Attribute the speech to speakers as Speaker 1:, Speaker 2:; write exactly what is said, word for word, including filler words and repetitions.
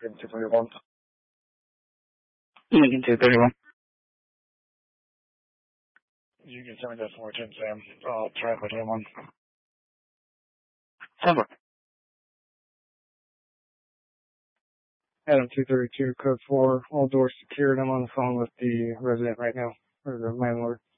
Speaker 1: two thirty-one.
Speaker 2: Lincoln two thirty-one.
Speaker 1: You can send me that four ten, Sam. I'll try with him one.
Speaker 2: Simple.
Speaker 1: Adam two thirty-two, code four, all doors secured. I'm on the phone with the resident right now, or the landlord.